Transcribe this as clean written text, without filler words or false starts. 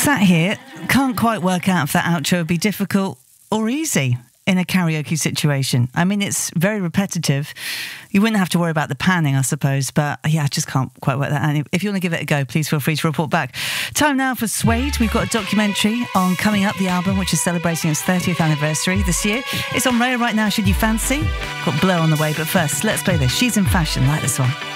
Sat here, can't quite work out if that outro would be difficult or easy in a karaoke situation. I mean, it's very repetitive. You wouldn't have to worry about the panning, I suppose, but yeah, I just can't quite work that out. If you want to give it a go, please feel free to report back. Time now for Suede. We've got a documentary on Coming Up, the album, which is celebrating its 30th anniversary this year. It's on rail right now, should you fancy. Got Blur on the way, but first, let's play this. She's in Fashion, like this one.